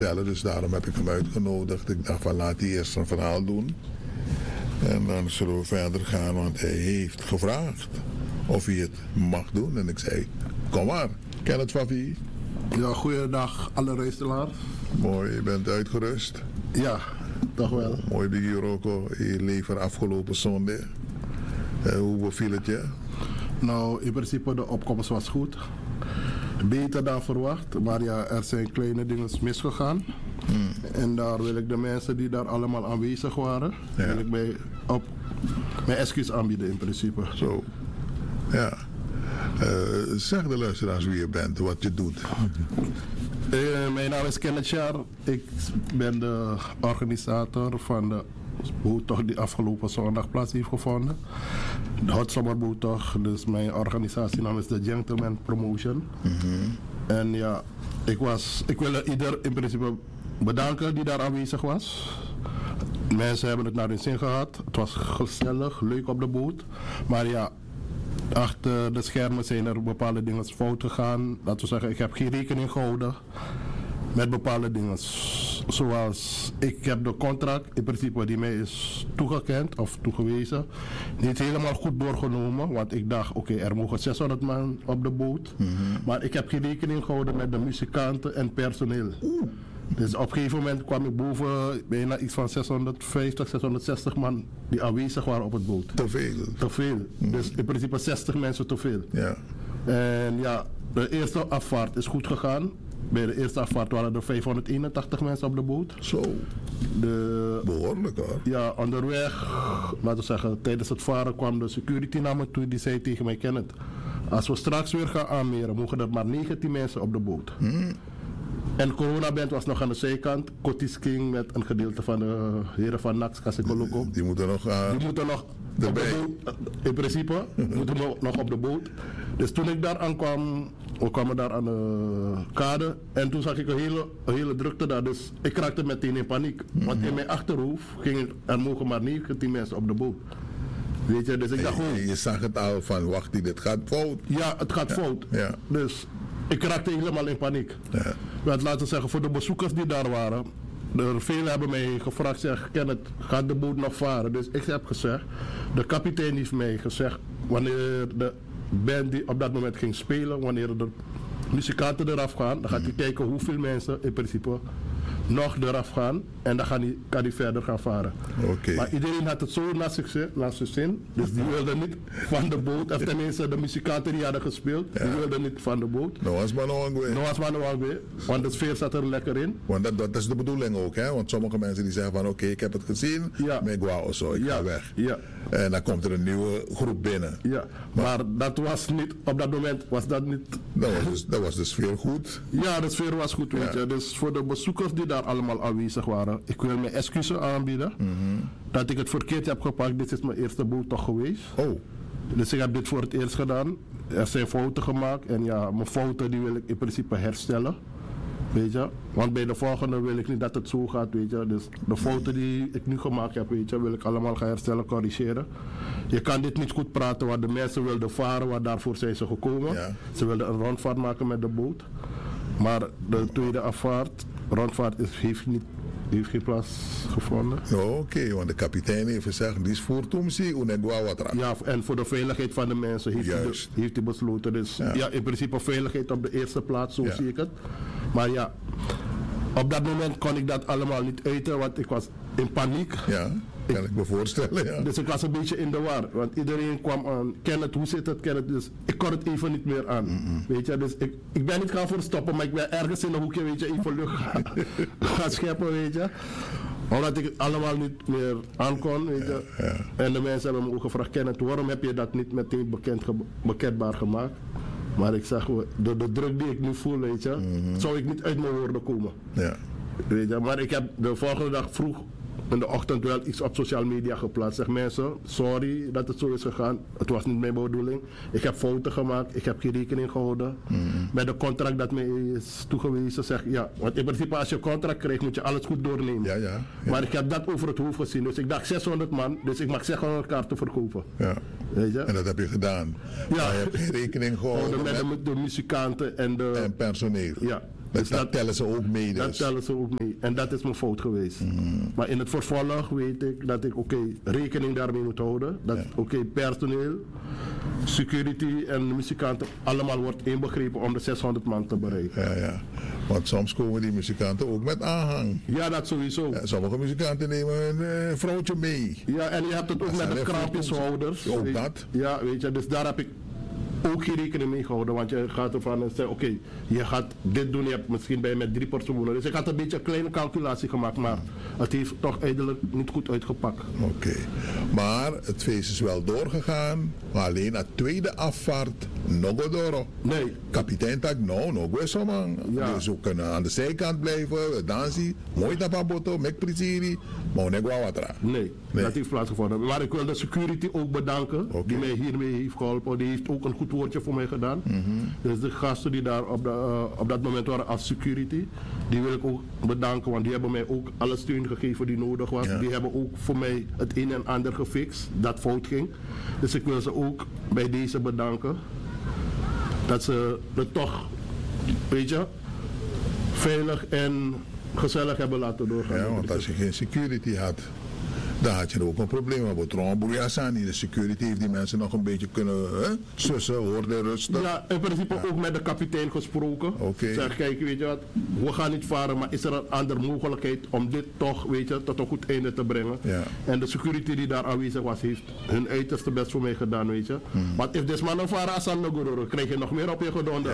Dus daarom heb ik hem uitgenodigd. Ik dacht van laat hij eerst een verhaal doen. En dan zullen we verder gaan, want hij heeft gevraagd of hij het mag doen. En ik zei, kom maar, ken het van wie? Ja, goeiedag alle luisteraars. Mooi, je bent uitgerust. Ja, toch wel. Mooi bij Rocco, je leven afgelopen zondag. Hoe beviel het je? Nou, in principe de opkomst was goed. Beter dan verwacht, maar ja, er zijn kleine dingen misgegaan. En daar wil ik de mensen die daar allemaal aanwezig waren, wil ik mijn excuus aanbieden in principe. Zo, ja. Zeg de luisteraars wie je bent, wat je doet. Mijn naam is Kenneth Jaar. Ik ben de organisator van de boottocht die afgelopen zondag plaats heeft gevonden. De Hot Summer Boottocht, dus mijn organisatienaam is de Gentleman Promotion. En ja, ik wil ieder in principe bedanken die daar aanwezig was. Mensen hebben het naar hun zin gehad. Het was gezellig, leuk op de boot. Maar ja, achter de schermen zijn er bepaalde dingen fout gegaan. Laten we zeggen, ik heb geen rekening gehouden met bepaalde dingen. Zoals, ik heb de contract in principe die mij is toegekend of toegewezen niet helemaal goed doorgenomen. Want ik dacht, oké, er mogen 600 man op de boot. Maar ik heb geen rekening gehouden met de muzikanten en personeel. Dus op een gegeven moment kwam ik boven bijna iets van 650, 660 man die aanwezig waren op het boot. Te veel? Te veel. Dus in principe 60 mensen te veel. Ja. En ja, de eerste afvaart is goed gegaan. Bij de eerste afvaart waren er 581 mensen op de boot. Zo. Behoorlijk hoor. Ja, onderweg, laten we zeggen, tijdens het varen kwam de security naar me toe. Die zei tegen mij, Kenneth, als we straks weer gaan aanmeren, mogen er maar 19 mensen op de boot. En coronaband was nog aan de zijkant. Kotis King met een gedeelte van de heren van Nax, Kassikoloko. Die moeten nog op de boot. In principe moeten we nog op de boot. Dus toen ik daar aankwam, we kwamen daar aan de kade. En toen zag ik een hele drukte daar. Dus ik raakte meteen in paniek. Want in mijn achterhoofd ging er mogen maar 19 mensen op de boot. Weet je, dus ik dacht gewoon... Je zag het al van, wacht, dit gaat fout. Ja, het gaat fout. Ja. Dus ik raakte helemaal in paniek. Ja. Want laten we zeggen, voor de bezoekers die daar waren, velen hebben mij gevraagd, zeg, Kenneth, gaat de boot nog varen? Dus ik heb gezegd, de kapitein heeft mij gezegd, wanneer de band die op dat moment ging spelen, wanneer de muzikanten eraf gaan, dan gaat hij kijken hoeveel mensen in principe nog eraf gaan en dan kan hij verder gaan varen. Okay. Maar iedereen had het zo naar zijn zin, dus die wilden niet van de boot, of tenminste de muzikanten die hadden gespeeld, die wilden niet van de boot. Nou was maar nog weer, want de sfeer zat er lekker in. Want dat is de bedoeling ook, hè? Want sommige mensen die zeggen van oké, ik heb het gezien, maar ik wou zo, ik ga weg. Ja. En dan komt er een nieuwe groep binnen. Ja, maar dat was niet, op dat moment was dat niet... Dat was de sfeer goed. Ja, de sfeer was goed, weet je. Dus voor de bezoekers die daar allemaal aanwezig waren, ik wil mijn excuses aanbieden dat ik het verkeerd heb gepakt. Dit is mijn eerste boottocht geweest. Oh. Dus ik heb dit voor het eerst gedaan. Er zijn fouten gemaakt en ja, mijn fouten die wil ik in principe herstellen. Weet je, want bij de volgende wil ik niet dat het zo gaat, weet je. Dus de fouten die ik nu gemaakt heb, weet je, wil ik allemaal gaan herstellen, corrigeren. Je kan dit niet goed praten, want de mensen wilden varen, want daarvoor zijn ze gekomen. Ja. Ze wilden een rondvaart maken met de boot. Maar de tweede rondvaart heeft geen plaats gevonden. Oké, want de kapitein heeft gezegd, die is voor Tumsi, ja, en voor de veiligheid van de mensen heeft hij besloten. Dus ja, in principe veiligheid op de eerste plaats, zo zie ik het. Maar ja, op dat moment kon ik dat allemaal niet uiten, want ik was in paniek. Ja, kan ik me voorstellen, ja. Dus ik was een beetje in de war, want iedereen kwam aan, Kenneth, hoe zit het, Kenneth? Dus ik kon het even niet meer aan, weet je. Dus ik ben niet gaan verstoppen, maar ik ben ergens in een hoekje, weet je, even lucht gaan scheppen, weet je. Omdat ik het allemaal niet meer aankon, weet je. Ja. En de mensen hebben me ook gevraagd, Kenneth, waarom heb je dat niet meteen bekendbaar gemaakt? Maar ik zeg, de druk die ik nu voel, weet je, zou ik niet uit mijn woorden komen. Ja. Weet je, maar ik heb de volgende dag vroeg in de ochtend wel iets op social media geplaatst. Zeg mensen, sorry dat het zo is gegaan. Het was niet mijn bedoeling. Ik heb fouten gemaakt. Ik heb geen rekening gehouden. Met de contract dat mij is toegewezen. Zeg, ja, want in principe als je een contract krijgt moet je alles goed doornemen. Ja. Maar ik heb dat over het hoofd gezien. Dus ik dacht 600 man. Dus ik mag 600 kaarten verkopen. Ja. Weet je? En dat heb je gedaan. Ja. Maar je hebt geen rekening gehouden met de muzikanten en personeel. Ja. Dus dat tellen ze ook mee dus. Dat tellen ze ook mee. En dat is mijn fout geweest. Maar in het vervolg weet ik dat ik rekening daarmee moet houden. Dat personeel, security en de muzikanten allemaal wordt inbegrepen om de 600 man te bereiken. Ja. Want soms komen die muzikanten ook met aanhang. Ja, dat sowieso. Ja, sommige muzikanten nemen hun vrouwtje mee. Ja, en je hebt het ook met de krampjeshouders. Ook dat. Ja, weet je, dus daar heb ik ook geen rekening mee gehouden. Want je gaat ervan en zegt, je gaat dit doen, je hebt misschien bij met 3 personen. Dus ik had een beetje een kleine calculatie gemaakt, maar het heeft toch eindelijk niet goed uitgepakt. Oké. Maar het feest is wel doorgegaan, maar alleen na tweede afvaart nog door. Nee. Kapitein tak, nog weer man. Ja. Dus we kunnen aan de zijkant blijven, dansen, mooi naar Paboto, met plezier, maar niet wel wat raar. Nee, dat heeft plaatsgevonden. Maar ik wil de security ook bedanken, die mij hiermee heeft geholpen. Die heeft ook een goed woordje voor mij gedaan. Dus de gasten die daar op dat moment waren als security, die wil ik ook bedanken, want die hebben mij ook alle steun gegeven die nodig was. Ja. Die hebben ook voor mij het een en ander gefixt dat fout ging. Dus ik wil ze ook bij deze bedanken. Dat ze het toch, weet je, veilig en gezellig hebben laten doorgaan. Ja, want als je geen security had, dan had je ook een probleem. Maar de security heeft die mensen nog een beetje kunnen sussen, hoorden, rusten. Ja, in principe ook met de kapitein gesproken. Zeg, kijk, weet je wat, we gaan niet varen, maar is er een andere mogelijkheid om dit toch, weet je, tot een goed einde te brengen. Ja. En de security die daar aanwezig was, heeft hun uiterste best voor mij gedaan, weet je. Want if this man een varen als aan krijg je nog meer op je gedonder.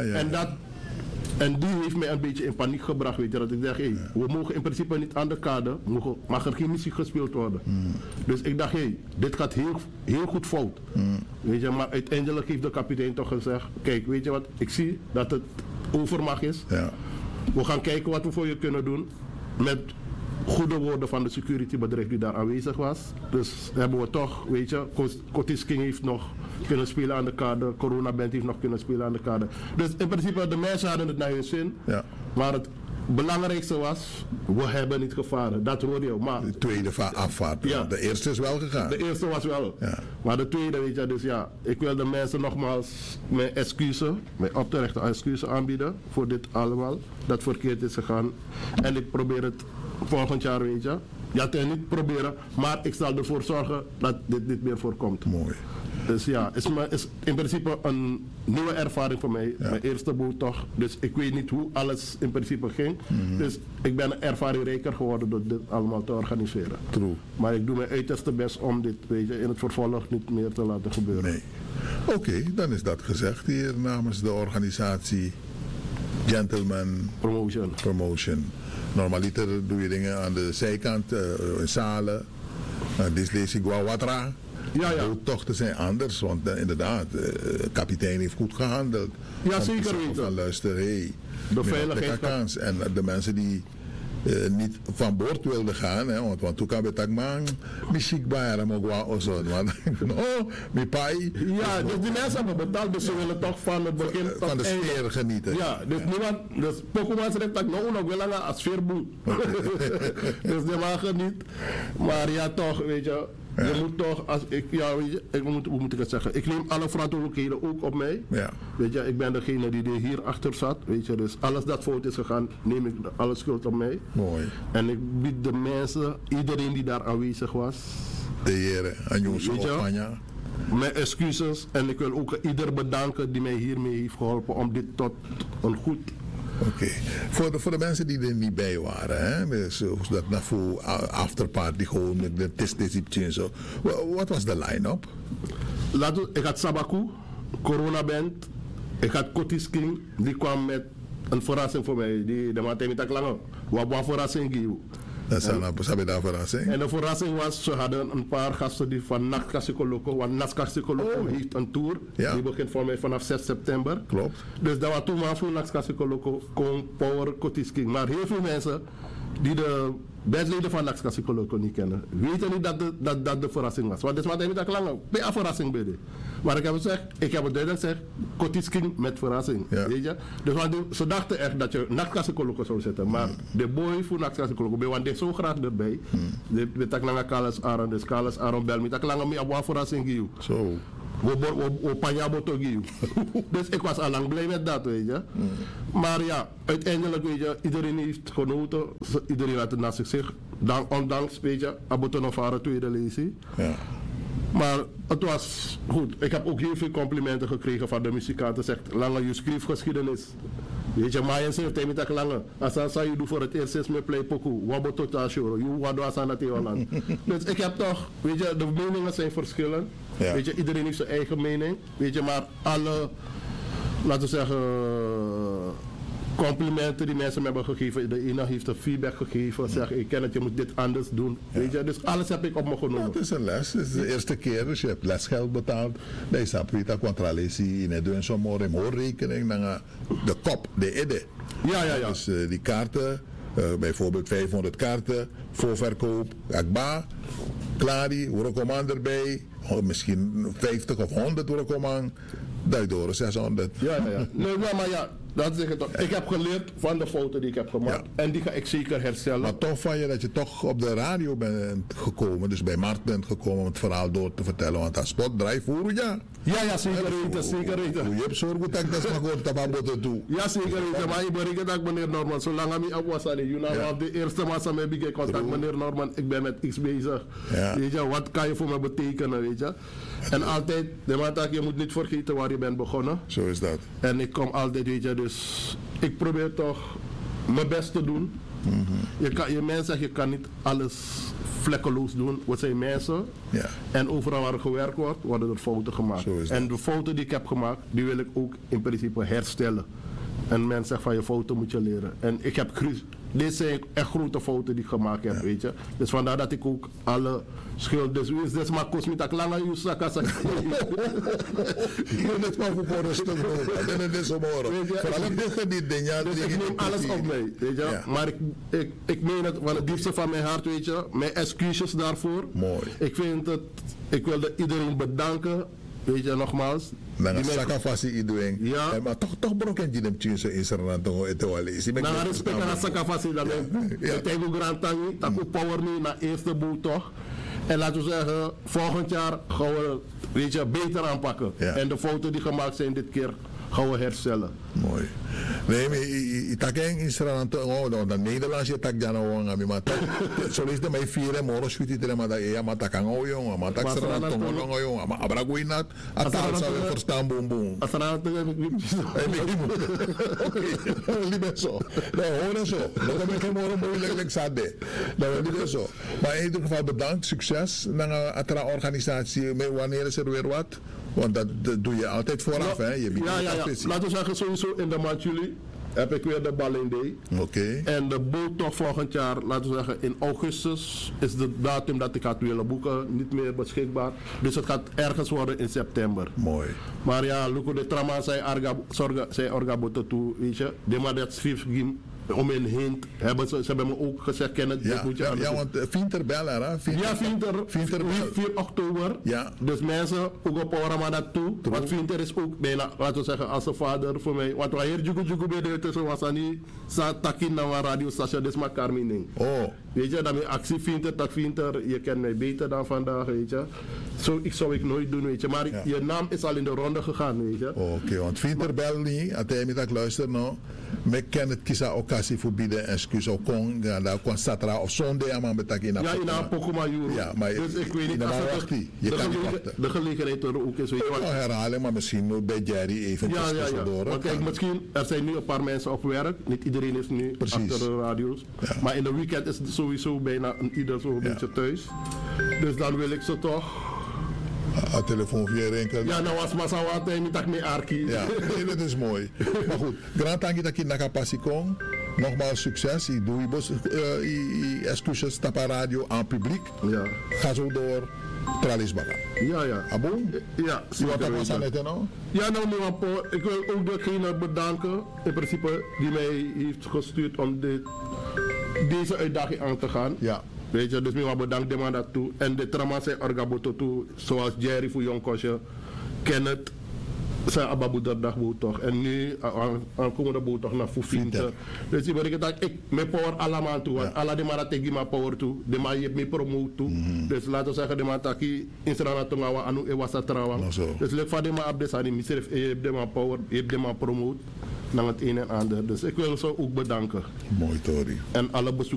En die heeft mij een beetje in paniek gebracht, weet je, dat ik dacht, we mogen in principe niet aan de kade, mag er geen muziek gespeeld worden. Dus ik dacht, dit gaat heel goed fout. Weet je, maar uiteindelijk heeft de kapitein toch gezegd, kijk, weet je wat, ik zie dat het overmacht is. Ja. We gaan kijken wat we voor je kunnen doen met goede woorden van de securitybedrijf die daar aanwezig was. Dus hebben we toch, weet je, Curtis King heeft nog kunnen spelen aan de kade, Corona Band heeft nog kunnen spelen aan de kade. Dus in principe, de mensen hadden het naar hun zin. Ja. Maar het belangrijkste was, we hebben niet gevaren. Dat hoorde je ook. Maar de tweede afvaart. Ja. De eerste is wel gegaan. De eerste was wel. Ja. Maar de tweede, weet je, dus ja, ik wil de mensen nogmaals mijn opterechte excuses aanbieden voor dit allemaal. Dat verkeerd is gegaan. En ik probeer het volgend jaar, weet je. Ja, het niet proberen, maar ik zal ervoor zorgen dat dit niet meer voorkomt. Mooi. Dus ja, het is in principe een nieuwe ervaring voor mij. Ja. Mijn eerste boot toch. Dus ik weet niet hoe alles in principe ging. Dus ik ben ervaringrijker geworden door dit allemaal te organiseren. True. Maar ik doe mijn uiterste best om dit, weet je, in het vervolg niet meer te laten gebeuren. Nee. Oké, dan is dat gezegd hier namens de organisatie Gentleman Promotion. Normaliter doe je dingen aan de zijkant, in zalen. Dit lees ik wel wat raar. Ja. Tochten zijn anders, want inderdaad, de kapitein heeft goed gehandeld. Ja, zeker weten. Van luister, de veiligheid. En de mensen die niet van boord wilden gaan, hè, want toen kan het man beschikbaar maar gewoon zo. Mijn pai. Ja, dus die mensen hebben betaald, dus ze willen toch van het begin tot van de sfeer genieten. Ja, dus niemand, dus Pokémon zegt dat nog wel langer als sfeerboel. Dus die wagen niet. Maar ja, toch, weet je. Ja. Je moet toch, hoe moet ik het zeggen? Ik neem alle verantwoordelijkheden ook op mij. Ja. Weet je, ik ben degene die hier achter zat. Weet je, dus alles dat fout is gegaan, neem ik alle schuld op mij. Mooi. En ik bied de mensen, iedereen die daar aanwezig was. De heren, aan jou, mijn excuses. En ik wil ook ieder bedanken die mij hiermee heeft geholpen om dit tot een goed. Oké. Voor de mensen die er niet bij waren, hè? Zoals dat naar voor afterparty gewoon met de testdiscipline en zo. Wat was de line-up? Ik had Sabaku, Corona Band. Ik had Curtis King, die kwam met een verrassing voor mij. De man tegen me lang. Wat verrassing geven. Dat is een verrassing. En de verrassing was, ze hadden een paar gasten die van Nachtkasikoloco, want Nachtkasikoloco heeft een tour. Ja. Die begint voor mij vanaf 6 september. Klopt. Dus dat was toen maar voor Nachtkasikoloco, kon Power, Curtis King. Maar heel veel mensen die de bandleden van Nachtkasikoloco niet kennen, weten niet dat de verrassing was. Want dat is wat ik lang bij een verrassing bij. Maar ik heb het duidelijk gezegd, Curtis King met verrassing. Ja. Weet je? Dus ze dachten echt dat je Nachtkasikoloco zou zetten. Maar de boy voor Nachtkasikoloco, want die is zo graag erbij. We tak lang Carlos Aaron, dus Carlos Aaron bel me, tak lang mee op een verrassing geven. Zo. we panjabo togi. Dus ik was al lang blij met dat, weet je. Maar ja, uiteindelijk, weet je, iedereen heeft genoten. Iedereen had het naar zich. Ondanks, weet je, Abotonovara tweede lezing. Ja. Maar het was goed. Ik heb ook heel veel complimenten gekregen van de muzikanten. Zegt, Lange, je schrijfgeschiedenis. Weet je, maar je zegt tegen mij, Lange, als je doet voor het eerst is met play pokoe, wabo totaal show, je wat was aan het Holland. Dus ik heb toch, weet je, de meningen zijn verschillend. Ja. Weet je, iedereen heeft zijn eigen mening. Weet je, maar alle, laten we zeggen, complimenten die mensen me hebben gegeven. De ene heeft een feedback gegeven. Zeg, ik ken het, je moet dit anders doen. Weet je? Dus alles heb ik op me genomen. Ja, het is een les. Het is de eerste keer. Dus je hebt lesgeld betaald. Nee, snap je dat? Contralesie. Je doet zo'n mooie rekening. Dan de kop, de idee. Ja. Dus die kaarten. Bijvoorbeeld 500 kaarten. Voorverkoop. Akba. Klaar die. Horecommand erbij. Misschien 50 of 100 horecommand. Daardoor 600. Ja. Nee, maar ja. Dat zeg ik toch. Ik heb geleerd van de foto die ik heb gemaakt. Ja. En die ga ik zeker herstellen. Maar toch van je dat je toch op de radio bent gekomen. Dus bij Mart bent gekomen om het verhaal door te vertellen. Want dat spot draait voor ja. Ja, zeker weten. Je hebt zorg dat ik dat mag worden dat toe. Ja, zeker weten. Maar ik bereiken dat meneer Norman. Zolang ik op was aan de eerste massa met ik contact meneer Norman. Ik ben met iets bezig. Ja. Weet je, wat kan je voor me betekenen, weet je. En altijd, je moet niet vergeten waar je bent begonnen. Zo is dat. En ik kom altijd, weet je, dus ik probeer toch mijn best te doen. Je mensen zeggen, je kan niet alles vlekkeloos doen. We zijn mensen. Ja. En overal waar er gewerkt wordt, worden er fouten gemaakt. En de fouten die ik heb gemaakt, die wil ik ook in principe herstellen. En mensen zeggen van je foto moet je leren. En ik heb dit zijn echt grote fouten die ik gemaakt heb, weet je. Dus vandaar dat ik ook alle schuld. Dus wie is dit maar kost met lange Yusaka. Je net maar voor rustig doen. En is morgen. Vooral op dit gebied, dus ik neem alles op mij, weet je. Ja. Maar ik meen het van het diepste van mijn hart, weet je. Mijn excuses daarvoor. Mooi. Ik wilde iedereen bedanken. Weet je, nogmaals. Dan sakafasi iedereen. Ja. Maar toch broken je hem tjus in Suriname toch het wel is. Nou, respect aan sakafasi dan. Ik denk ook grand tangi, dat ook power me naar eerste boel toch. En laten we zeggen, volgend jaar gaan we, weet je, beter aanpakken. Ja. En de foto's die gemaakt zijn dit keer gaan we herstellen. Mooi. Nee, maar ik in Suriname, dan Nederlands je tak jana wang, maar toch, zo is het mij vieren, morgen schiet het er maar dat je maar tak aan jongen, maar tak Suriname tongen jongen, maar abragooi nat, ataal zou je verstaan boom boom. Als er aan het liever zo. Nou, hoor zo. Dat heb ik geen morgen moeilijk zat. Dat liever zo. Maar in ieder geval bedankt, succes naar een organisatie, wanneer is er weer wat? Want dat doe je altijd vooraf, hè? Je Laten we zeggen, sowieso in de maand juli heb ik weer de Balindee. Oké. En de boottocht volgend jaar, laten we zeggen in augustus, is de datum dat ik had willen boeken niet meer beschikbaar. Dus het gaat ergens worden in september. Mooi. Maar ja, Luko de Trama zei orgaboten toe, weet je. De maar dat schrijfgim om een hint hebben ze hebben me ook gezegd, ken het, ja, moet je ja, want Vinter bellen, hè? Vinter 4 oktober. Ja. Dus mensen, ook op Ramadan toe. Want Vinter is ook bijna, laten we zeggen, als een vader voor mij. Want wij hier jugu bij de tussen was aan die takin naar een radiostation, dus maar Carmining. Oh. Weet je, dat mijn actie Vinter, dat Vinter, je kent mij beter dan vandaag, weet je. Zou ik nooit doen, weet je. Maar je naam is al in de ronde gegaan, weet je. Oké, want Vinter bel niet, als hij met luister nou. Ik ken het kiezen occasie voor bieden en excuus ook kon, daar kon Satra of zondag aan betak in. Ja, in een Pokoma Euro. Ja, maar dus ik weet niet of de gelegenheid er ook is. Weet je wat? Herhalen, maar misschien bij Jerry even tussendoor. Want kijk, misschien, er zijn nu een paar mensen op werk. Niet iedereen is nu achter de radio's. Ja. Maar in de weekend is het sowieso bijna ieder zo'n beetje thuis. Dus dan wil ik ze toch... telefoon via renken. Ja, nou was Masawa niet dat meer arki. Ja, nee, dat is mooi. Maar goed, grand dank dat je naar Kapassi kon. Nogmaals succes. Ik doe je excuses tapa radio aan publiek. Ja. Ga zo door. Tralisbaga. Ja. Aboom? Ja. Ja, nou Niwapo, ik wil ook degene bedanken, in principe, die mij heeft gestuurd om deze uitdaging aan te gaan. Ja. Weet je, dus ik bedankt de man daartoe. En de trama zijn orgaboto toe, zoals Jerry voor Jong Kosje, Kenneth, zijn ababoederdag toch. En nu komen de boot toch naar Fufinte. Dus die betekent dat ik mijn power allemaal toe. Want alle die maar tegen mijn power toe. De man je me promote toe. Dus laten we zeggen de man taki in Srana Tongawa anu ewasa trouwen. Dus leuk van de man op de sani misref je de man power, je de man promote naar het een en ander. Dus ik wil ze ook bedanken. Mooi Tori. En alle bezoekers.